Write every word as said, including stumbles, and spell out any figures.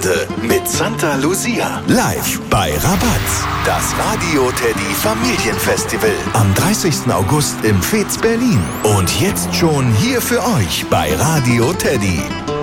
Mit Santa Lucia. Live bei Rabatz. Das Radio Teddy Familienfestival. Am dreißigsten August im Fez Berlin. Und jetzt schon hier für euch bei Radio Teddy.